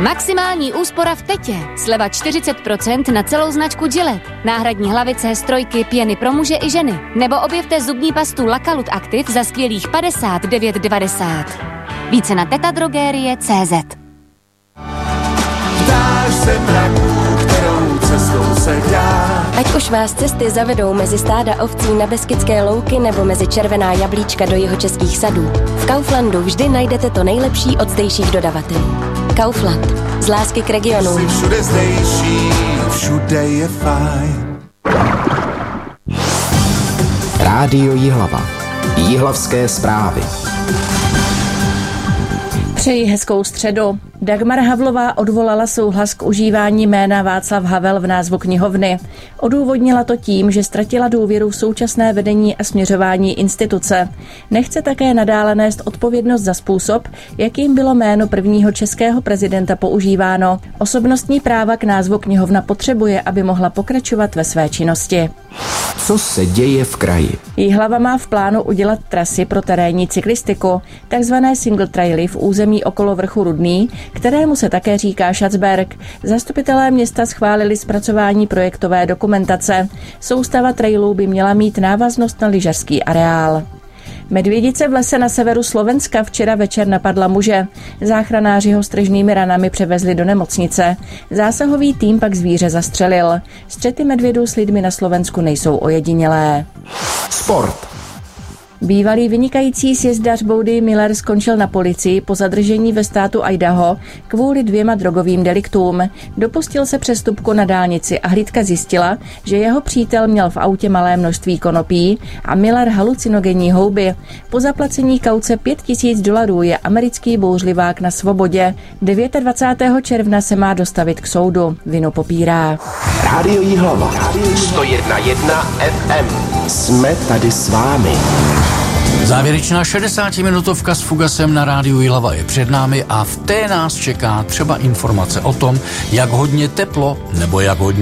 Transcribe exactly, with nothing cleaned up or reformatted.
Maximální úspora v Tetě. Sleva čtyřicet procent na celou značku Gillette. Náhradní hlavice, strojky, pěny pro muže i ženy. Nebo objevte zubní pastu Lakalut Active za skvělých padesát devět devadesát. Více na tetadrogerie tečka cé zet. Ptáš se mraků, kterou cestou se dá. Ať už vás cesty zavedou mezi stáda ovcí na Beskydské louky nebo mezi červená jablíčka do jihočeských sadů, v Kauflandu vždy najdete to nejlepší od zdejších dodavatelů. Kaufland. Z lásky k regionu. Jsi všude zdejší, všude je fajn. Rádio Jihlava. Jihlavské zprávy. Přeji hezkou středu. Dagmar Havlová odvolala souhlas k užívání jména Václav Havel v názvu knihovny. Odůvodnila to tím, že ztratila důvěru v současné vedení a směřování instituce. Nechce také nadále nést odpovědnost za způsob, jakým bylo jméno prvního českého prezidenta používáno. Osobnostní práva k názvu knihovna potřebuje, aby mohla pokračovat ve své činnosti. Co se děje v kraji? Jihlava má v plánu udělat trasy pro terénní cyklistiku, takzvané single traily v území okolo vrchu Rudný, kterému se také říká Schatzberg. Zastupitelé města schválili zpracování projektové dokumentace. Soustava trailů by měla mít návaznost na lyžařský areál. Medvědice v lese na severu Slovenska včera večer napadla muže. Záchranáři ho s tržnými ranami převezli do nemocnice. Zásahový tým pak zvíře zastřelil. Střety medvědů s lidmi na Slovensku nejsou ojedinělé. Sport. Bývalý vynikající sjezdař Boudy Miller skončil na policii po zadržení ve státu Idaho kvůli dvěma drogovým deliktům. Dopustil se přestupku na dálnici a hlídka zjistila, že jeho přítel měl v autě malé množství konopí a Miller halucinogenní houby. Po zaplacení kauce pět tisíc dolarů je americký bouřlivák na svobodě. dvacátého devátého června se má dostavit k soudu. Vinu popírá. Rádio Jihlava. sto jedna jedna ef em. Jsme tady s vámi. Závěrečná šedesátiminutovka s Fugasem na rádiu Jihlava je před námi a v té nás čeká třeba informace o tom, jak hodně teplo nebo jak hodně